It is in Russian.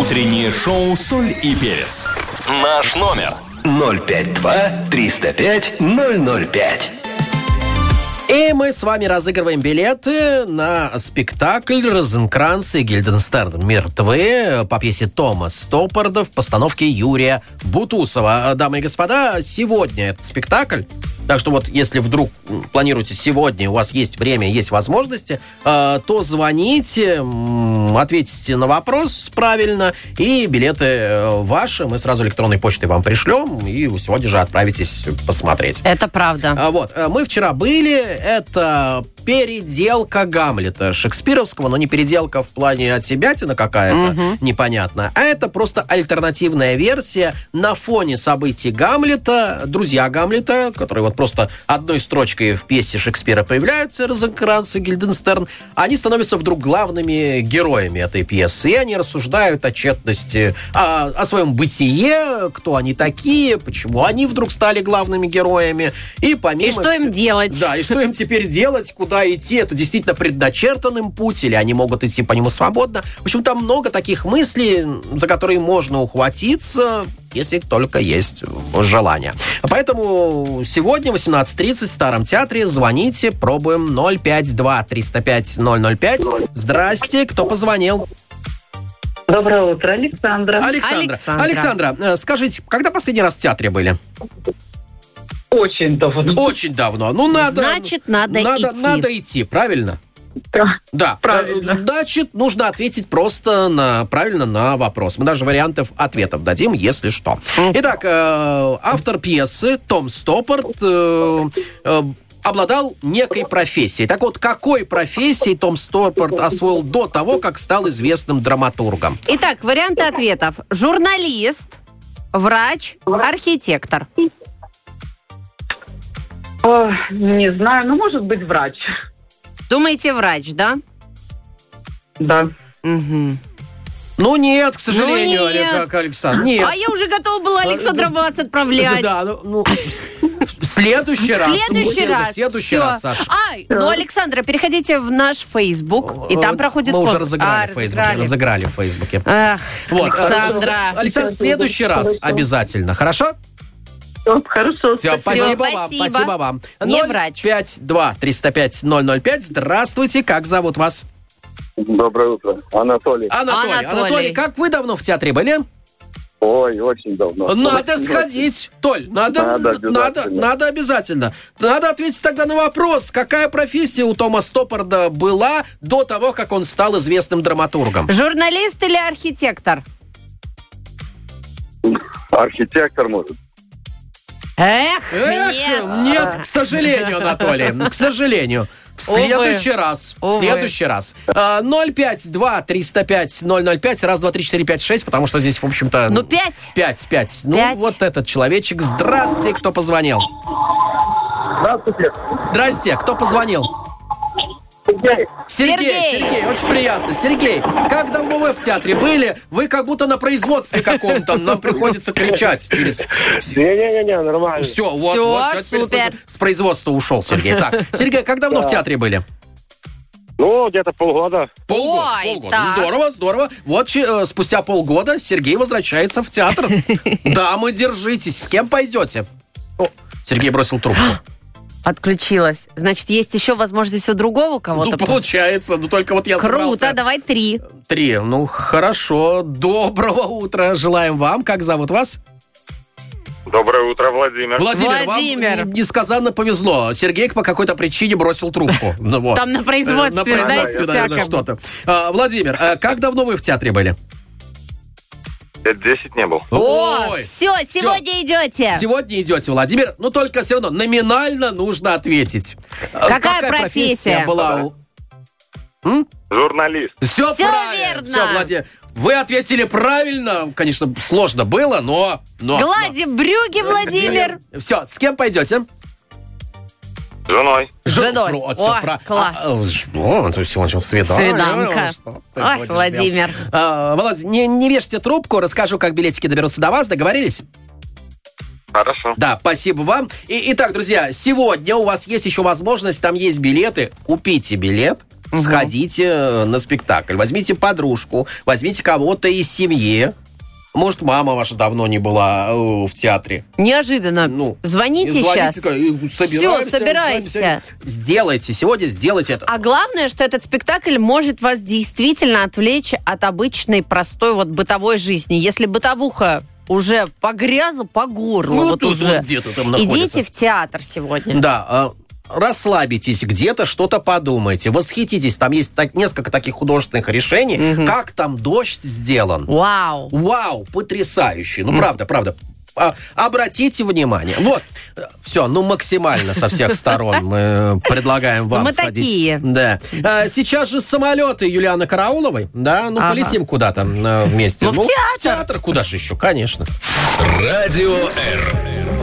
Утреннее шоу «Соль и перец». Наш номер 052-305-005. И мы с вами разыгрываем билеты на спектакль «Розенкранц и Гильденстерн. Мертвы» по пьесе Тома Стоппарда в постановке Юрия Бутусова. Дамы и господа, сегодня этот спектакль. Так что вот если вдруг планируете сегодня, у вас есть время, есть возможности, то звоните, ответите на вопрос правильно, и билеты ваши мы сразу электронной почтой вам пришлем, и вы сегодня же отправитесь посмотреть. Это правда. Вот, мы вчера были, это переделка Гамлета шекспировского, но не переделка в плане отсебятина какая-то непонятная, а это просто альтернативная версия на фоне событий Гамлета. Друзья Гамлета, которые вот просто одной строчкой в пьесе Шекспира появляются, Розенкранц и Гильденстерн, они становятся вдруг главными героями этой пьесы, и они рассуждают о тщетности, о своем бытие, кто они такие, почему они вдруг стали главными героями, и помимо... И что им делать? Да, и что им теперь делать, куда идти, это действительно предначертан им путь, или они могут идти по нему свободно. В общем, там много таких мыслей, за которые можно ухватиться, если только есть желание. Поэтому сегодня в 18:30 в Старом театре звоните, пробуем 052-305-005. Здрасте, кто позвонил? Доброе утро, Александра. Александра, скажите, когда последний раз в театре были? Очень давно. Очень давно. Ну, надо... Значит, надо идти. Надо идти, правильно? Да, правильно. Значит, нужно ответить просто правильно на вопрос. Мы даже вариантов ответов дадим, если что. Итак, автор пьесы Том Стоппард обладал некой профессией. Так вот, какой профессией Том Стоппард освоил до того, как стал известным драматургом? Итак, варианты ответов. Журналист, врач, архитектор. Не знаю, может быть, врач. Думаете, врач, да? Да. Угу. Ну нет, к сожалению, нет. Александр, нет. А я уже готова была Александра вас отправлять. Да, в следующий раз. В следующий раз, Саша. Александра, переходите в наш Facebook, и там проходит Мы конкурс. уже разыграли в Фейсбуке. Ах, Вот, Александра. Александр, в следующий раз обязательно, хорошо? Хорошо. Все, спасибо вам. Не врач. 052-305-005. Здравствуйте, как зовут вас? Доброе утро. Анатолий. Анатолий, как вы давно в театре были? Ой, очень давно. Надо сходить, Толь, надо обязательно. Надо ответить тогда на вопрос, какая профессия у Тома Стоппарда была до того, как он стал известным драматургом? Журналист или архитектор? Архитектор, может. Эх, нет. Нет, к сожалению, Анатолий, к сожалению. В следующий раз. 052-305-005. Раз, два, три, четыре, пять, шесть, потому что здесь, в общем-то... 5. 5. Вот этот человечек. Здрасте, кто позвонил? Здравствуйте. Здрасте, кто позвонил? Сергей, очень приятно. Сергей, как давно вы в театре были? Вы как будто на производстве каком-то. Нам приходится кричать через... Не, нормально. Все, вот супер. С производства ушел Сергей. Так, Сергей, как давно в театре были? Где-то полгода. Полгода. Здорово. Вот спустя полгода Сергей возвращается в театр. Дамы, держитесь. С кем пойдете? Сергей бросил трубку. Отключилась. Значит, есть еще возможность у другого кого-то? Получается. Только вот я собрался. Круто, давай 3. 3. Хорошо. Доброго утра. Желаем вам. Как зовут вас? Доброе утро, Владимир. Владимир, вам несказанно повезло. Сергей по какой-то причине бросил трубку. Там на производстве, знаете, всякое. Что-то. Владимир, как давно вы в театре были? Лет 10 не был. Все, сегодня идете. Сегодня идете, Владимир. Но только все равно номинально нужно ответить. Какая профессия была у... Журналист. Все правильно. верно. Все, Владимир. Вы ответили правильно. Конечно, сложно было, но... Гладим брюки, Владимир. Все, с кем пойдете? Женой. Женой. Класс. То есть он свидание. Свиданка. Ой, Владимир. Володя, не вешайте трубку, расскажу, как билетики доберутся до вас. Договорились? Хорошо. Да, спасибо вам. Итак, друзья, сегодня у вас есть еще возможность, там есть билеты. Купите билет. сходите на спектакль. Возьмите подружку, возьмите кого-то из семьи. Может, мама ваша давно не была в театре. Неожиданно. Звоните сейчас. Все, собирайся. Сегодня сделайте это. А главное, что этот спектакль может вас действительно отвлечь от обычной, простой бытовой жизни. Если бытовуха уже погрязла по горло, уже где-то там находится. Идите в театр сегодня. Да, расслабитесь, где-то что-то подумайте, восхититесь. Там есть несколько таких художественных решений. Как там дождь сделан. Вау, потрясающий. Правда. Обратите внимание. Вот, все, максимально со всех сторон мы предлагаем вам мы сходить. Такие. Да. Сейчас же самолеты Юлианы Карауловой, да, полетим куда-то вместе. В театр. В театр, куда же еще, конечно. Радио Р.